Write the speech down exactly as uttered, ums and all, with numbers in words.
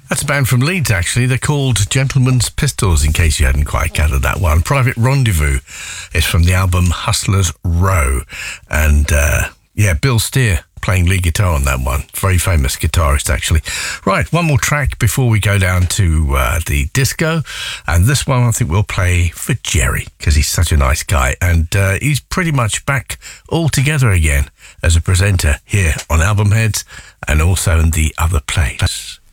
That's a band from Leeds, actually. They're called Gentleman's Pistols, in case you hadn't quite gathered that one. Private Rendezvous is from the album Hustlers Row. And, uh, yeah, Bill Steer playing lead guitar on that one. Very famous guitarist, actually. Right, one more track before we go down to uh, the disco. And this one I think we'll play for Jerry, because he's such a nice guy. And uh, he's pretty much back all together again as a presenter here on Album Heads and also in the other plays.